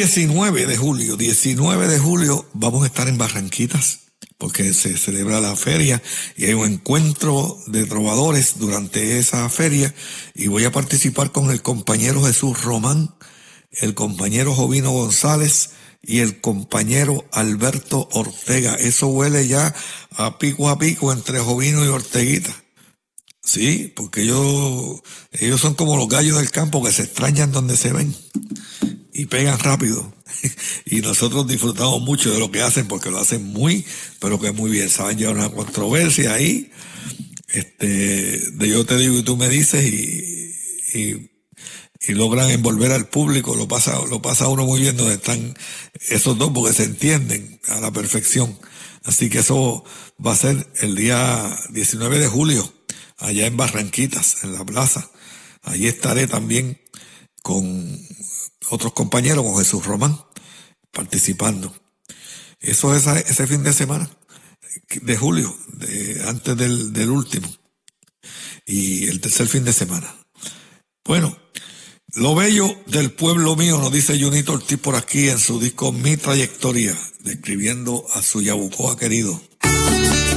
19 de julio vamos a estar en Barranquitas, porque se celebra la feria y hay un encuentro de trovadores durante esa feria, y voy a participar con el compañero Jesús Román, el compañero Jovino González y el compañero Alberto Ortega. Eso huele ya a pico entre Jovino y Orteguita. Sí, porque ellos son como los gallos del campo que se extrañan donde se ven y pegan rápido. Y nosotros disfrutamos mucho de lo que hacen, porque lo hacen pero que muy bien. Saben llevar una controversia ahí, de yo te digo y tú me dices, y logran envolver al público. Lo pasa uno muy bien donde están esos dos, porque se entienden a la perfección. Así que eso va a ser el día 19 de julio, allá en Barranquitas, en la plaza. Allí estaré también con otros compañeros, con Jesús Román, participando. Eso es ese fin de semana de julio, antes del último, y el tercer fin de semana. Bueno, lo bello del pueblo mío, nos dice Junito Ortiz por aquí en su disco Mi Trayectoria, describiendo a su Yabucoa querido.